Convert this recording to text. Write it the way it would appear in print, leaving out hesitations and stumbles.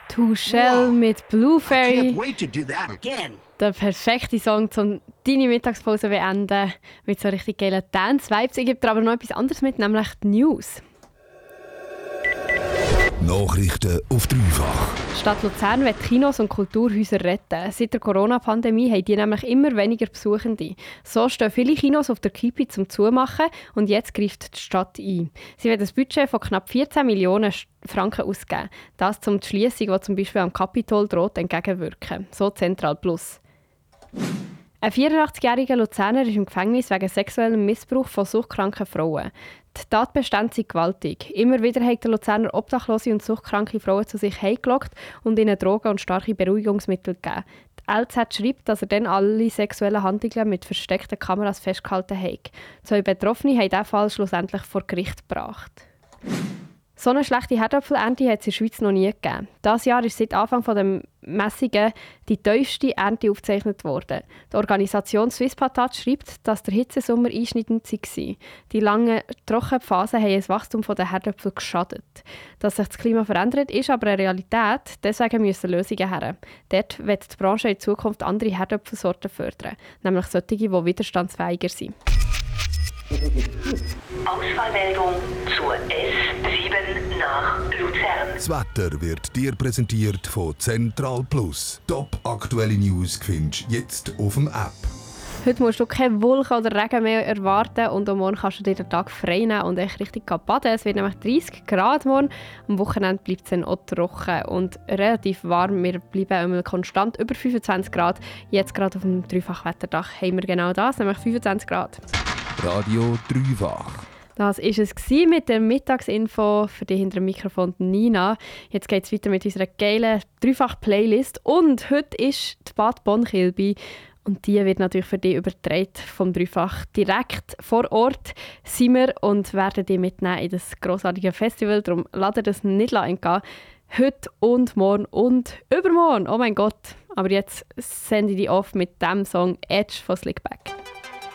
To Shell mit Blue Fairy. Can't wait to do that again. Der perfekte Song, um deine Mittagspause zu beenden. Mit so richtig geilen Dance-Vibes. Ich gebe dir aber noch etwas anderes mit, nämlich die News. Nachrichten auf dreifach. Die Stadt Luzern will Kinos und Kulturhäuser retten. Seit der Corona-Pandemie haben die nämlich immer weniger Besuchende. So stehen viele Kinos auf der Kippe zum Zumachen und jetzt greift die Stadt ein. Sie will ein Budget von knapp 14 Millionen Franken ausgeben. Das um die Schliessung, die zum Beispiel am Kapitol droht, entgegenwirken. So Zentral Plus. Ein 84-jähriger Luzerner ist im Gefängnis wegen sexuellem Missbrauch von suchtkranken Frauen. Die Tatbestände sind gewaltig. Immer wieder hat der Luzerner obdachlose und suchtkranke Frauen zu sich heimgelockt und ihnen Drogen und starke Beruhigungsmittel gegeben. Die LZ schreibt, dass er dann alle sexuellen Handlungen mit versteckten Kameras festgehalten hat. 2 Betroffene haben diesen Fall schlussendlich vor Gericht gebracht. So eine schlechte Herdöpfelernte hat es in der Schweiz noch nie gegeben. Dieses Jahr ist seit Anfang der Messungen die tiefste Ernte aufgezeichnet worden. Die Organisation Swiss Patat schreibt, dass der Hitzesommer einschneidend war. Die langen Trockenphasen haben das Wachstum der Herdöpfel geschadet. Dass sich das Klima verändert, ist aber eine Realität. Deswegen müssen Lösungen her. Dort wird die Branche in Zukunft andere Herdöpfelsorten fördern, nämlich solche, die widerstandsfähiger sind. Ausfallmeldung zur S7 nach Luzern. Das Wetter wird dir präsentiert von Central Plus. Top aktuelle News findest du jetzt auf dem App. Heute musst du keine Wolken oder Regen mehr erwarten und am Morgen kannst du dir den Tag frei nehmen und echt richtig baden. Es wird nämlich 30 Grad morgen. Am Wochenende bleibt es dann auch trocken und relativ warm. Wir bleiben einmal konstant über 25 Grad. Jetzt gerade auf dem Dreifachwetterdach haben wir genau das, nämlich 25 Grad. Radio Dreifach. Das war es mit der Mittagsinfo für die hinter dem Mikrofon Nina. Jetzt geht es weiter mit unserer geilen Dreifach-Playlist. Und heute ist die Bad Bonn-Kilby. Und die wird natürlich für dich übertragen vom Dreifach. Direkt vor Ort sind wir und werden dich mitnehmen in das grossartige Festival. Darum lass das nicht entgehen. Heute und morgen und übermorgen. Oh mein Gott. Aber jetzt sende ich dich auf mit dem Song Edge von Slickback.